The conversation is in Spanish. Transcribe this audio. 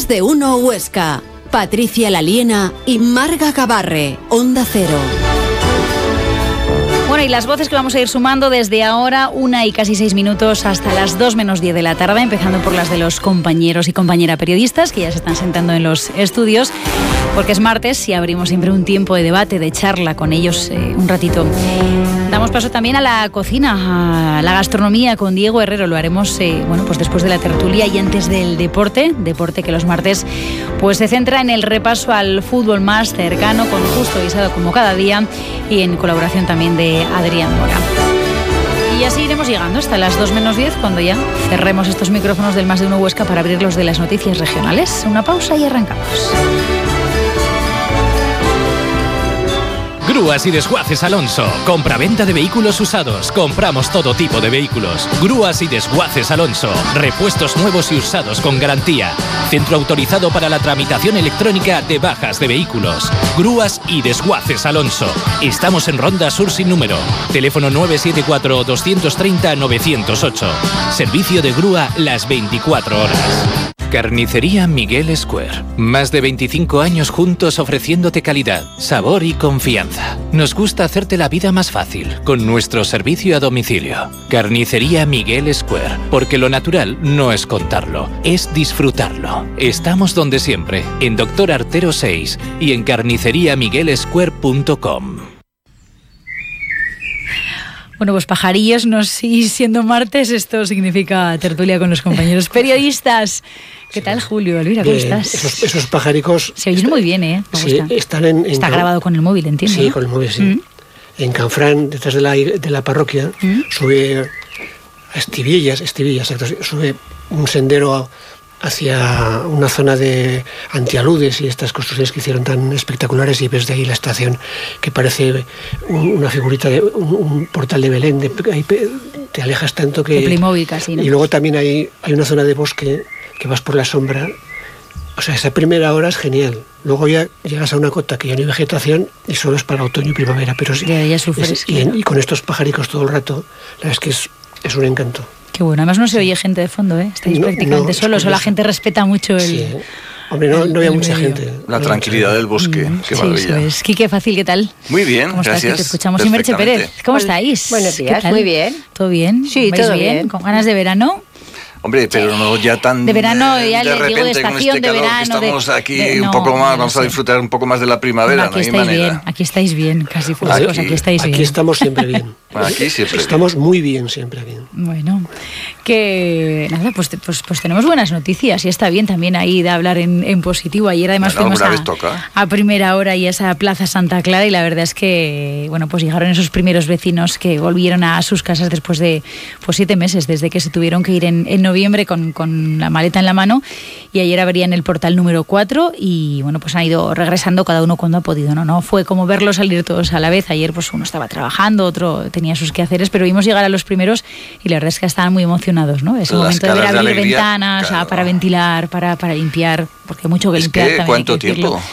de uno Huesca. Patricia Laliena y Marga Gabarre, Onda Cero. Bueno, y las voces que vamos a ir sumando desde ahora, 1:06 hasta las 2:10 de la tarde, empezando por las de los compañeros y compañeras periodistas que ya se están sentando en los estudios, porque es martes y abrimos siempre un tiempo de debate, de charla con ellos un ratito. Damos paso también a la cocina, a la gastronomía con Diego Herrero. Lo haremos pues después de la tertulia y antes del deporte que los martes pues se centra en el repaso al fútbol más cercano, con Justo Guisado como cada día y en colaboración también de Adrián Mora. Y así iremos llegando hasta las 2:10, cuando ya cerremos estos micrófonos del Más de Uno Huesca para abrir los de las noticias regionales. Una pausa y arrancamos. Grúas y Desguaces Alonso. Compra-venta de vehículos usados. Compramos todo tipo de vehículos. Grúas y Desguaces Alonso. Repuestos nuevos y usados con garantía. Centro autorizado para la tramitación electrónica de bajas de vehículos. Grúas y Desguaces Alonso. Estamos en Ronda Sur sin número. Teléfono 974-230-908. Servicio de grúa las 24 horas. Carnicería Miguel Square. Más de 25 años juntos ofreciéndote calidad, sabor y confianza. Nos gusta hacerte la vida más fácil con nuestro servicio a domicilio. Carnicería Miguel Square. Porque lo natural no es contarlo, es disfrutarlo. Estamos donde siempre, en Doctor Artero 6 y en carniceriamiguelsquare.com. Bueno, pues pajarillos, no sigue siendo martes, esto significa tertulia con los compañeros periodistas. ¿Qué tal, Julio? Elvira, ¿cómo estás? Esos pajaricos... Se oyen muy bien, ¿eh? Sí, están Está grabado con el móvil, entiendo. Sí, ¿no? con el móvil, sí. En Canfrán, detrás de la parroquia, sube a Estivillas, exacto, sube un sendero hacia una zona de antialudes y estas construcciones que hicieron tan espectaculares, y ves de ahí la estación que parece una figurita de un portal de Belén, ahí te alejas tanto que... De Playmobil casi, ¿no? Y luego también hay una zona de bosque que vas por la sombra. O sea, esa primera hora es genial. Luego ya llegas a una cota que ya no hay vegetación y solo es para otoño y primavera. Pero sí, ya sufres. Y con estos pajaricos todo el rato, la verdad es que es un encanto. Qué bueno. Además no se oye gente de fondo, ¿eh? Estáis prácticamente solos, o la gente respeta mucho el... Sí. Hombre, no había mucha gente. La tranquilidad del bosque, qué maravilla. Eso es. Quique, fácil, ¿qué tal? Muy bien, ¿Cómo gracias. Estás? Te escuchamos. Y Merche Pérez, ¿cómo estáis? Buenos días, muy bien. ¿Todo bien? Sí, ¿Vais todo bien? ¿Con ganas de verano? Hombre, pero no ya tan de verano, ya de repente, digo de estación, con este calor de verano, que estamos aquí no, un poco más, vamos a disfrutar un poco más de la primavera, aquí no hay estáis manera. bien, aquí estáis bien, casi frescos, aquí estáis bien. Aquí estamos siempre bien. Aquí siempre estamos muy bien, siempre bien. Bueno, que nada, pues tenemos buenas noticias y está bien también ahí de hablar en positivo. Ayer además fuimos a primera hora y a esa Plaza Santa Clara, y la verdad es que bueno, pues llegaron esos primeros vecinos que volvieron a sus casas después de 7 meses, desde que se tuvieron que ir en noviembre con la maleta en la mano, y ayer abrían el portal número 4 y bueno, pues han ido regresando cada uno cuando ha podido, no fue como verlos salir todos a la vez. Ayer pues uno estaba trabajando, otro tenía sus quehaceres, pero vimos llegar a los primeros y la verdad es que estaban muy emocionados, ¿no? Ese momento de ver abrir ventanas, claro, para ventilar, para limpiar, porque hay mucho que limpiar. ¿Cuánto tiempo?